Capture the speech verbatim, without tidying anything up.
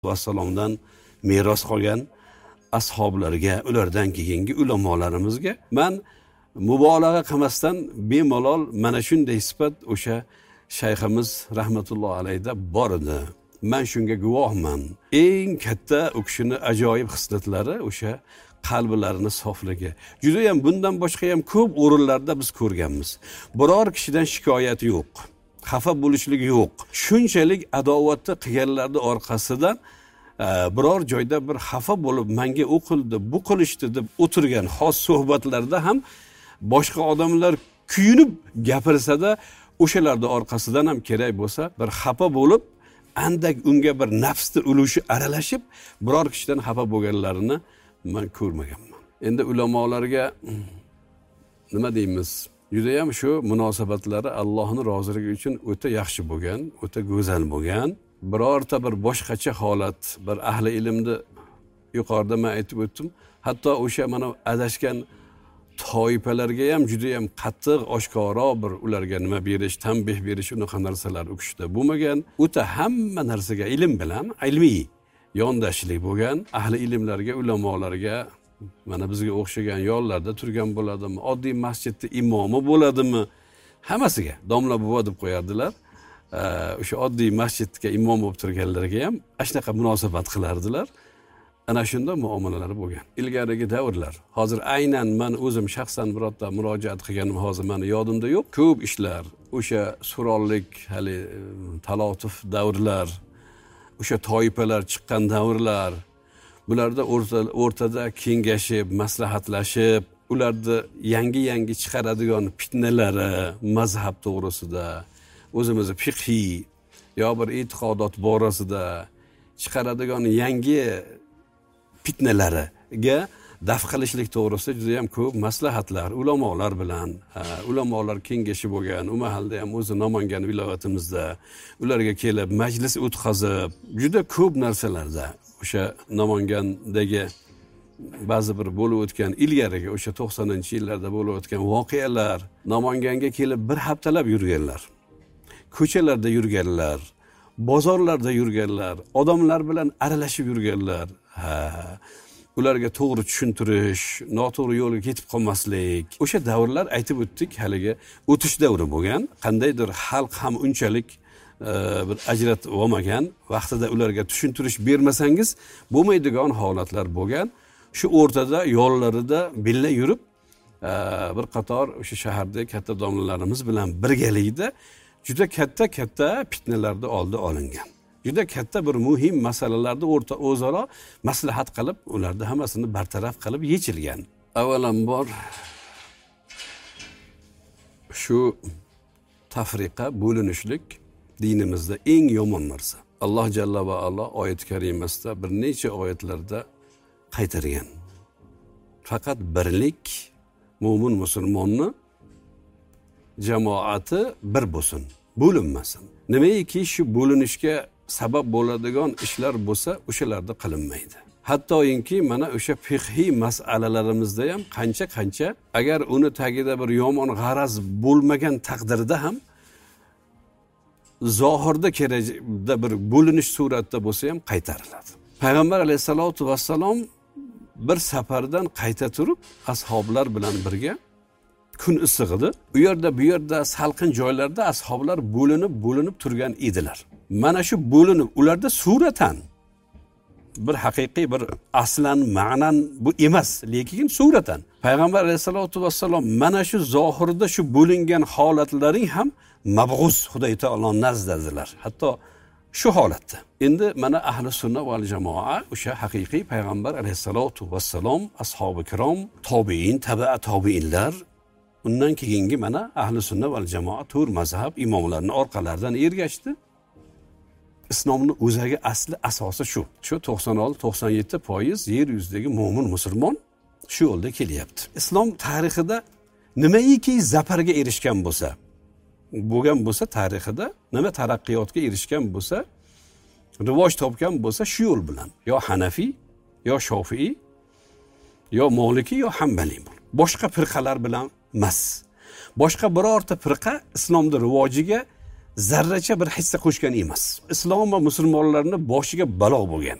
Vassalomdan meros qolgan ashoblarga, ulardan keyingi ulamolarimizga men mubolag'a qilmasdan bemalol mana shunday sifat o'sha shayximiz rahmatullohi alayda bor edi. Men shunga guvohman. Eng katta u kishini ajoyib xislatlari o'sha qalblarini sofligi. Juda ham bundan boshqa ham ko'p o'rinlarda biz ko'rganmiz. Biror kishidan shikoyat yo'q. Xafa bo'lishlik yo'q. Shunchalik adovatni qilganlarning orqasidan biror joyda bir xafa bo'lib menga o'qildi, bu qilishdi deb o'tirgan xos suhbatlarda ham boshqa odamlar kuyunib gapirsa-da, o'shalarning orqasidan ham kerak bo'lsa bir xafa bo'lib, andak unga bir nafsni ulushi aralashib, biror kishidan xafa bo'lganlarini men ko'rmaganman. Endi ulamolarga nima deymiz? Juda ham shu munosabatlari Allohning roziligi uchun o'ta yaxshi bo'lgan, o'ta go'zal bo'lgan. Birorta bir boshqacha holat, bir ahli ilmni yuqorida men aytib o'tdim. Hatto o'sha mana adashgan toifalarga ham juda ham qattiq, oshkora bir ularga nima berish, tanbeh berish, unaqa narsalar u kishida bo'lmagan. O'ta hamma narsaga ilm bilan, ilmiy yondashlik bo'lgan. Ahli ilmlarga, ulamolarga, mana bizga o'xshagan yo'llarda turgan bo'ladimi, oddiy masjidda imomi bo'ladimi, hammasiga domla buva deb qo'yardilar. O'sha oddiy masjidga imom bo'lib turganlarga ham shunaqa munosabat qilardilar. Ana shunda muomalalari bo'lgan. Ilgarigi davrlar. Hozir aynan men o'zim shaxsan birorta murojaat qilganim hozir meni yodimda yo'q. Ko'p ishlar, o'sha surollik, hali talotif davrlar, o'sha toifalar chiqqan davrlar, bularda o'rtada kengashib, maslahatlashib, ularda yangi-yangi chiqaradigan fitnalari mazhab to'g'risida, o'zimizni fiqhiy yo bir e'tiqodot borasida chiqaradigan yangi fitnalariga daf qilishlik to'g'risida juda ham ko'p maslahatlar ulamolar bilan, ulamolar kengashi bo'lgan. U mahalda ham o'zi Namangan viloyatimizda ularga kelib majlis o'tkazib, juda ko'p narsalarda o'sha Namangandagi ba'zi bir bo'lib o'tgan ilgarigi o'sha to'qsoninchi yillarda bo'lib o'tgan voqealar, Namanganga kelib bir haftalab yurganlar. Ko'chalarda yurganlar, bozorlarda yurganlar, odamlar bilan aralashib yurganlar. Ha, ularga to'g'ri tushuntirish, noto'g'ri yo'lga ketib qolmaslik. O'sha davrlar aytib o'tdik, haligi o'tish davri bo'lgan. Qandaydir xalq ham unchalik bir ajratib olmagan, vaqtida ularga tushuntirish bermasangiz bo'lmaydigan holatlar bo'lgan. Shu o'rtada yo'llarida billa yurib, bir qator o'sha shahardagi katta domlalarimiz bilan birgalikda juda katta-katta fitnalarni oldi olingan. Juda katta bir muhim masalalarni o'rta o'zaro maslahat qilib, ularni hammasini bartaraf qilib yechilgan. Avvalambor shu tafriqa, bo'linishlik dinimizda eng yomon narsa. Alloh jalla va ala oyat karimasida bir necha oyatlarda qaytargan. Faqat birlik mo'min musulmonni jamoati bir bo'lsin, bo'linmasin. Nimaiki shu bo'linishga sabab bo'ladigan ishlar bo'lsa, o'shalarda qilinmaydi. Hattoyinki mana o'sha fiqhiy masalalarimizda ham qancha-qancha agar uni tagida bir yomon g'araz bo'lmagan taqdirda ham zohirda kerakda bir bo'linish suratda bo'lsa ham qaytariladi. Payg'ambar alayhisolatu vassalom bir safardan qayta turib ashoblar bilan birga kun issiq edi. U yerda bu yerda salqin joylarda ashoblar bo'linib bo'linib turgan edilar. Mana shu bo'linib ularda suratan bir haqiqiy bir aslan ma'nan bu emas, lekin suratan Payg'ambar alayhisolatu vassalom mana shu zohirda shu bo'lingan holatlaring ham mabg'uz Xudoy taolo nazdadilar. Hatto shu holatda. Endi mana ahli sunna val jamoa o'sha haqiqiy Payg'ambar alayhisolatu vassalom, ashabi kirom, tobiin, tabi'a tobiinlar, undan keyingi mana ahli sunna val jamoa to'rt mazhab imomlarining orqalaridan ergashdi. Islomning o'zagi asli asosi shu. Shu to'qson olti to'qson yetti foiz yer yuzidagi mo'min musulmon shu yo'lda kelyapti. Islom tarixida nimaiki zafarga erishgan bo'lsa, bo'lgan bo'lsa tarixida nima taraqqiyotga erishgan bo'lsa, rivoj topgan bo'lsa shu yo'l bilan. Yo Hanafi, yo Shofiy, yo Maliki, yo Hanbali. Boshqa firqalar bilan emas. Boshqa birorta firqa islomning rivojiga zarracha bir hissa qo'shgan emas. Islom va musulmonlarni boshiga balo bo'lgan.